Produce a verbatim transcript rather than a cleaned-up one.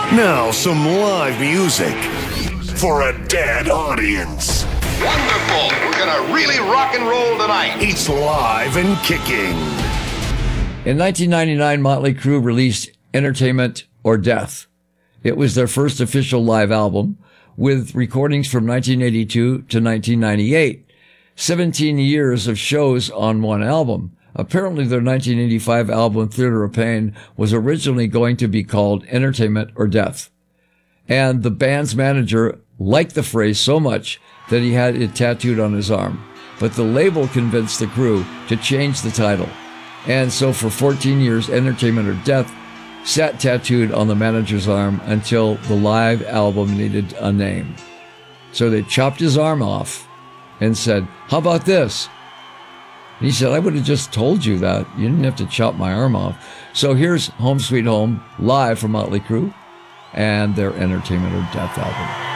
Now some live music for a dead audience. Wonderful. We're going to really rock and roll tonight. It's live and kicking. In nineteen ninety-nine, Motley Crue released Entertainment or Death. It was their first official live album, with recordings from nineteen eighty-two to nineteen ninety-eight. seventeen years of shows on one album. Apparently their nineteen eighty-five album, Theater of Pain, was originally going to be called Entertainment or Death. And the band's manager liked the phrase so much that he had it tattooed on his arm. But the label convinced the crew to change the title. And so for fourteen years, Entertainment or Death sat tattooed on the manager's arm until the live album needed a name. So they chopped his arm off and said, "How about this?" And he said, "I would have just told you that. You didn't have to chop my arm off." So here's Home Sweet Home, live from Motley Crue and their Entertainment or Death album.